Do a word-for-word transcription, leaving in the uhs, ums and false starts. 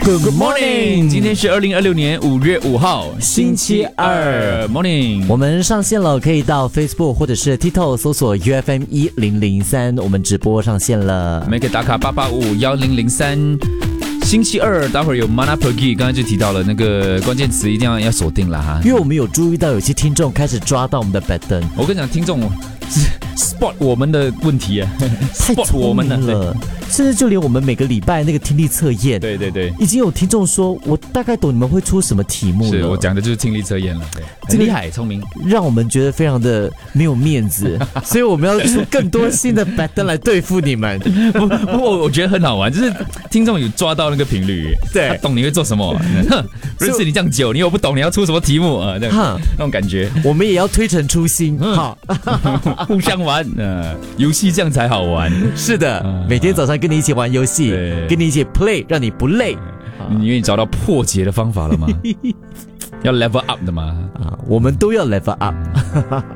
Good morning， 今天是二零二六年五月五号， 星期二 ，Morning。 我们上线了，可以到 Facebook 或者是 TikTok 搜索 U F M 一零零三，我们直播上线了。 我们可以打卡八八五幺零零三。星期二，待会儿有 Mana Pergi， 刚才就提到了那个关键词，一定要要锁定了哈。 因为我们有注意到有些听众开始抓到我们的 button， 我跟你讲，听众 spot 我们的问题啊， 太 spot 我们了。甚至就连我们每个礼拜那个听力测验， 对对对， 已经有听众说，我大概懂你们会出什么题目了。 是我讲的就是听力测验了，很厉害，聪明， 让我们觉得非常的没有面子，所以我们要出更多新的 button 来对付你们。 不不过我觉得很好玩，就是听众有抓到那个频率， 对， 他懂你会做什么。哼，认识你这样久，你又不懂你要出什么题目啊？这样那种感觉， 我们也要推陈出新，好， 互相玩，呃，游戏这样才好玩。 是的，每天早上跟你一起玩游戏，跟你一起 play， 让你不累。 你愿意找到破解的方法了吗？要 level up 的吗？ 啊，我们都要 level up。